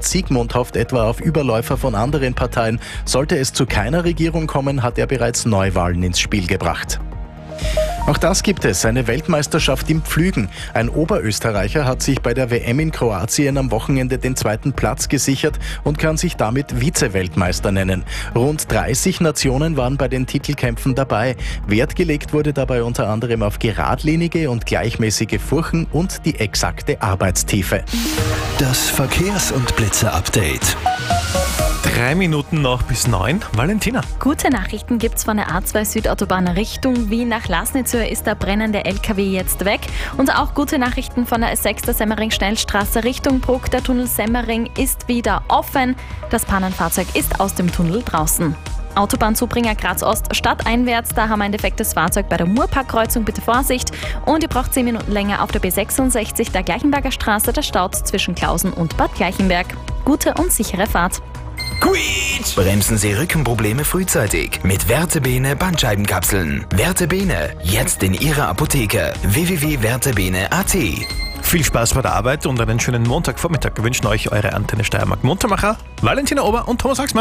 Sigmund hofft etwa auf Überläufer von anderen Parteien. Sollte es zu keiner Regierung kommen, hat er bereits Neuwahlen ins Spiel gebracht. Auch das gibt es, eine Weltmeisterschaft im Pflügen. Ein Oberösterreicher hat sich bei der WM in Kroatien am Wochenende den 2. Platz gesichert und kann sich damit Vize-Weltmeister nennen. Rund 30 Nationen waren bei den Titelkämpfen dabei. Wert gelegt wurde dabei unter anderem auf geradlinige und gleichmäßige Furchen und die exakte Arbeitstiefe. Das Verkehrs- und Blitzer-Update. 3 Minuten noch bis 9. Valentina. Gute Nachrichten gibt's von der A2 Südautobahn Richtung Wien nach Lasnitzhöhe ist der brennende LKW jetzt weg. Und auch gute Nachrichten von der S6 der Semmering-Schnellstraße Richtung Bruck. Der Tunnel Semmering ist wieder offen. Das Pannenfahrzeug ist aus dem Tunnel draußen. Autobahnzubringer Graz Ost stadteinwärts, da haben wir ein defektes Fahrzeug bei der Murparkkreuzung, bitte Vorsicht. Und ihr braucht 10 Minuten länger auf der B66 der Gleichenberger Straße, der staut zwischen Klausen und Bad Gleichenberg. Gute und sichere Fahrt. Quietsch! Bremsen Sie Rückenprobleme frühzeitig mit Vertebene Bandscheibenkapseln. Vertebene, jetzt in Ihrer Apotheke. www.vertebene.at. Viel Spaß bei der Arbeit und einen schönen Montagvormittag wünschen euch eure Antenne Steiermark Muntermacher, Valentina Ober und Thomas Axmann.